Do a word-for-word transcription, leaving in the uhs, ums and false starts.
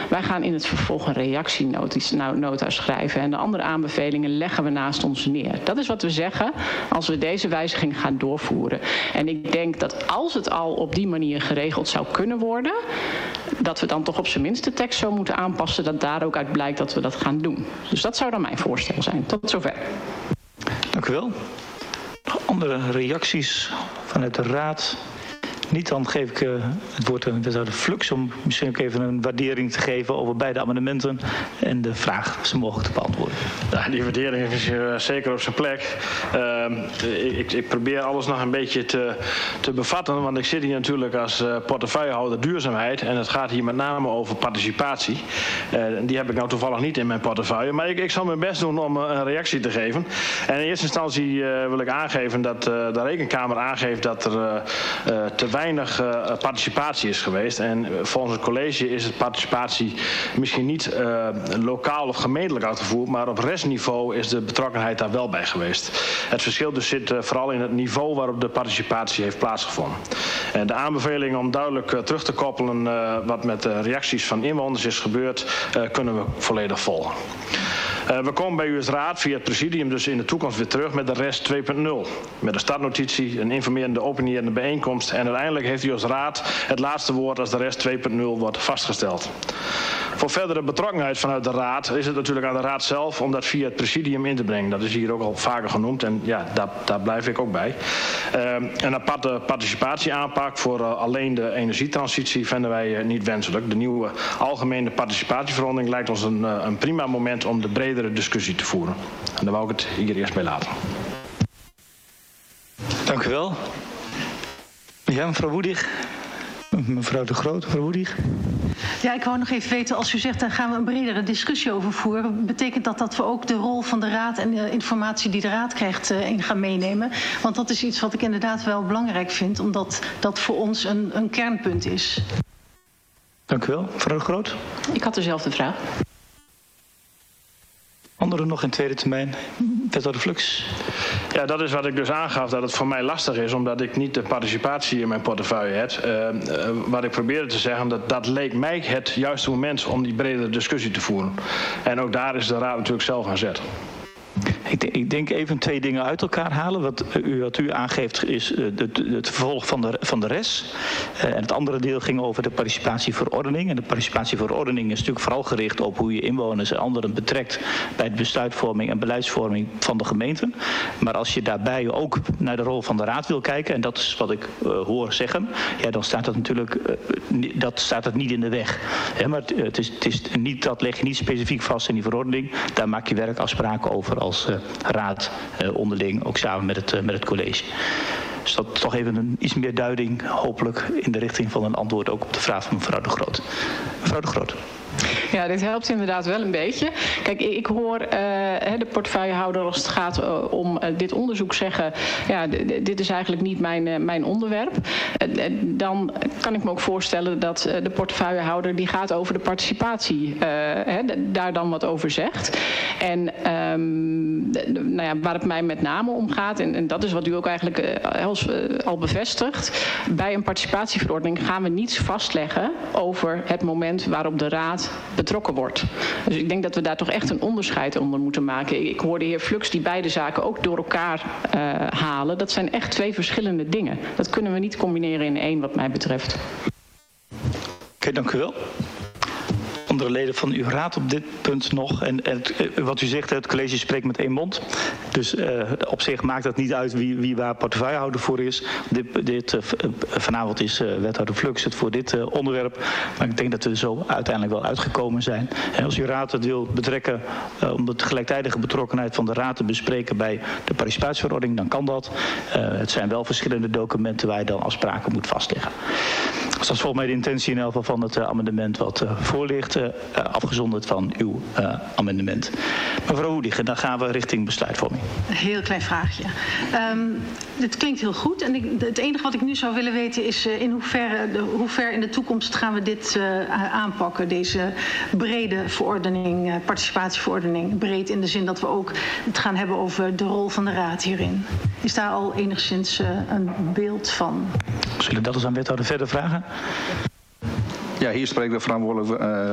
Wij gaan in het vervolg een reactienota schrijven en de andere aanbevelingen leggen we naast ons neer. Dat is wat we zeggen als we deze wijziging gaan doorvoeren. En ik denk dat als het al op die manier geregeld zou kunnen worden, dat we dan toch op zijn minst de tekst zo moeten aanpassen dat daar ook uit blijkt dat we dat gaan doen. Dus dat zou dan mijn voorstel zijn. Tot zover. Dank u wel. Nog andere reacties vanuit de Raad? Niet, dan geef ik uh, het woord aan wethouder Flux om misschien ook even een waardering te geven over beide amendementen en de vraag ze mogelijk te beantwoorden. Ja, die waardering is uh, zeker op zijn plek. Uh, ik, ik probeer alles nog een beetje te, te bevatten, want ik zit hier natuurlijk als uh, portefeuillehouder duurzaamheid en het gaat hier met name over participatie. Uh, die heb ik nou toevallig niet in mijn portefeuille, maar ik, ik zal mijn best doen om uh, een reactie te geven. En in eerste instantie uh, wil ik aangeven dat uh, de Rekenkamer aangeeft dat er uh, uh, te weinig uh, participatie is geweest. En volgens het college is het participatie misschien niet uh, lokaal of gemeentelijk uitgevoerd, maar op restniveau is de betrokkenheid daar wel bij geweest. Het verschil dus zit uh, vooral in het niveau waarop de participatie heeft plaatsgevonden. En de aanbeveling om duidelijk uh, terug te koppelen uh, wat met de reacties van inwoners is gebeurd, uh, kunnen we volledig volgen. Uh, we komen bij u als raad via het presidium dus in de toekomst weer terug met de rest twee punt nul. Met een startnotitie, een informerende openierende bijeenkomst en uiteindelijk heeft u als raad het laatste woord als de rest twee punt nul wordt vastgesteld. Voor verdere betrokkenheid vanuit de raad is het natuurlijk aan de raad zelf om dat via het presidium in te brengen. Dat is hier ook al vaker genoemd en ja, daar, daar blijf ik ook bij. Uh, een aparte participatieaanpak voor uh, alleen de energietransitie vinden wij uh, niet wenselijk. De nieuwe algemene participatieverordening lijkt ons een, uh, een prima moment om de bredere discussie te voeren. En daar wou ik het hier eerst bij laten. Dank u wel. Ja, mevrouw Woedig. Mevrouw De Groot, mevrouw Woedig. Ja, ik wou nog even weten, als u zegt, daar gaan we een bredere discussie over voeren. Betekent dat dat we ook de rol van de raad en de informatie die de raad krijgt uh, in gaan meenemen? Want dat is iets wat ik inderdaad wel belangrijk vind, omdat dat voor ons een, een kernpunt is. Dank u wel. Mevrouw De Groot. Ik had dezelfde vraag. Anderen nog in tweede termijn? Wethouder Flux. Ja, dat is wat ik dus aangaf, dat het voor mij lastig is, omdat ik niet de participatie in mijn portefeuille heb. Uh, uh, wat ik probeerde te zeggen, dat, dat leek mij het juiste moment om die bredere discussie te voeren. En ook daar is de raad natuurlijk zelf aan zet. Ik denk, ik denk even twee dingen uit elkaar halen. Wat u, wat u aangeeft is het, het vervolg van de, van de res. Uh, en het andere deel ging over de participatieverordening. En de participatieverordening is natuurlijk vooral gericht op hoe je inwoners en anderen betrekt bij de besluitvorming en beleidsvorming van de gemeenten. Maar als je daarbij ook naar de rol van de raad wil kijken, en dat is wat ik uh, hoor zeggen, ja, dan staat dat natuurlijk uh, dat staat het niet in de weg. Ja, maar het, het is, het is niet, dat leg je niet specifiek vast in die verordening. Daar maak je werkafspraken over als uh, raad uh, onderling, ook samen met het, uh, met het college. Dus dat is toch even een, iets meer duiding, hopelijk in de richting van een antwoord ook op de vraag van mevrouw De Groot. Mevrouw De Groot. Ja, dit helpt inderdaad wel een beetje. Kijk, ik hoor uh, de portefeuillehouder als het gaat uh, om uh, dit onderzoek zeggen, ja, dit is eigenlijk niet mijn, uh, mijn onderwerp. Uh, dan kan ik me ook voorstellen dat uh, de portefeuillehouder die gaat over de participatie, uh, hè, daar dan wat over zegt. En um, de, de, nou ja, waar het mij met name om gaat, en, en dat is wat u ook eigenlijk uh, als, uh, al bevestigt, bij een participatieverordening gaan we niets vastleggen over het moment waarop de raad betrokken wordt. Dus ik denk dat we daar toch echt een onderscheid onder moeten maken. Ik hoor de heer Flux die beide zaken ook door elkaar uh, halen. Dat zijn echt twee verschillende dingen. Dat kunnen we niet combineren in één wat mij betreft. Oké, okay, dank u wel. Andere leden van uw raad op dit punt nog. En, en wat u zegt, het college spreekt met één mond. Dus uh, op zich maakt het niet uit wie, wie waar portefeuillehouder voor is. Dit, dit, uh, vanavond is uh, wethouder Flux het voor dit uh, onderwerp. Maar ik denk dat we er zo uiteindelijk wel uitgekomen zijn. En als uw raad het wil betrekken uh, om de gelijktijdige betrokkenheid van de raad te bespreken bij de participatieverordening, dan kan dat. Uh, het zijn wel verschillende documenten waar je dan afspraken moet vastleggen. Dus dat is volgens mij de intentie in elk geval van het uh, amendement wat uh, voor ligt. Uh, afgezonderd van uw uh, amendement. Mevrouw Woedig, dan gaan we richting besluitvorming. Een heel klein vraagje. Um, dit klinkt heel goed. En ik, het enige wat ik nu zou willen weten is uh, in hoeverre, de, hoe ver in de toekomst gaan we dit uh, aanpakken. Deze brede verordening, uh, participatieverordening. Breed in de zin dat we ook het gaan hebben over de rol van de raad hierin. Is daar al enigszins uh, een beeld van? Zullen we dat eens aan wethouder verder vragen? Ja, hier spreekt de verantwoordelijke uh,